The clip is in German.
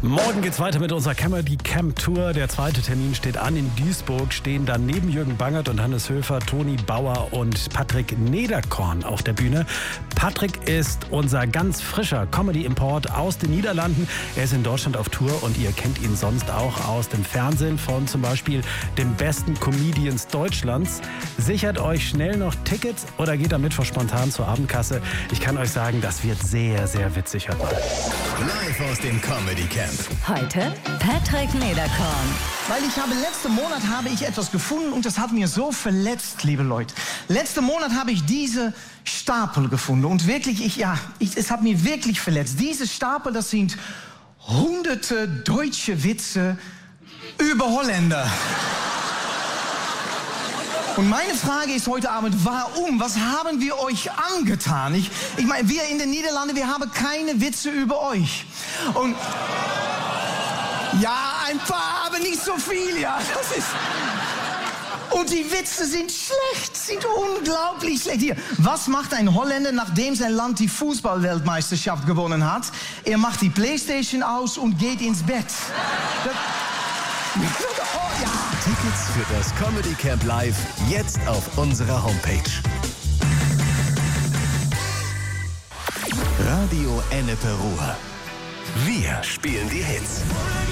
Morgen geht's weiter mit unserer Comedy Camp Tour. Der zweite Termin steht an. In Duisburg stehen dann neben Jürgen Bangert und Hannes Höfer, Toni Bauer und Patrick Nederkorn auf der Bühne. Patrick ist unser ganz frischer Comedy-Import aus den Niederlanden. Er ist in Deutschland auf Tour und ihr kennt ihn sonst auch aus dem Fernsehen von zum Beispiel den besten Comedians Deutschlands. Sichert euch schnell noch Tickets oder geht am Mittwoch spontan zur Abendkasse. Ich kann euch sagen, das wird sehr, sehr witzig heute. Live aus dem Comedy Camp. Heute Patrick Nederkorn. Weil letzten Monat habe ich etwas gefunden und das hat mir so verletzt, liebe Leute. Letzten Monat habe ich diese Stapel gefunden und wirklich, es hat mir wirklich verletzt. Diese Stapel, das sind hunderte deutsche Witze über Holländer. Und meine Frage ist heute Abend, warum? Was haben wir euch angetan? Ich meine, wir in den Niederlanden, wir haben keine Witze über euch. Und ja, ein paar, aber nicht so viel, ja. Und die Witze sind schlecht, sind unglaublich schlecht. Hier, was macht ein Holländer, nachdem sein Land die Fußballweltmeisterschaft gewonnen hat? Er macht die Playstation aus und geht ins Bett. Oh, ja. Tickets für das Comedy Camp Live jetzt auf unserer Homepage. Radio Ennepe Ruhr. Wir spielen die Hits.